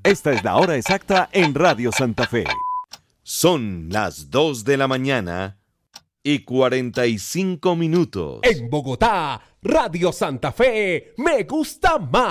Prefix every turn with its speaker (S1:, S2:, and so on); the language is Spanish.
S1: Esta es la hora exacta en Radio Santa Fe. Son las 2 de la mañana y 45 minutos.
S2: En Bogotá, Radio Santa Fe, me gusta más.